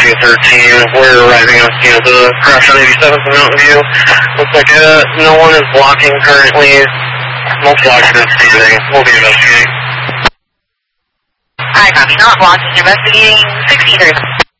213. We're arriving on scene of the crash on 87th and Mountain View. Looks like no one is blocking currently. Multiple occupants standing. We'll be investigating. Hi, copy. Not blocking. Investigating 63.